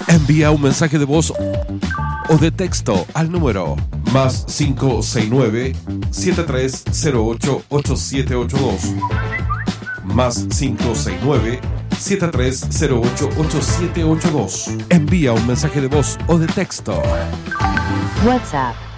Envía un mensaje de voz o de texto al número más 569-7308-8782. Más 569-7308-8782. Envía un mensaje de voz o de texto. WhatsApp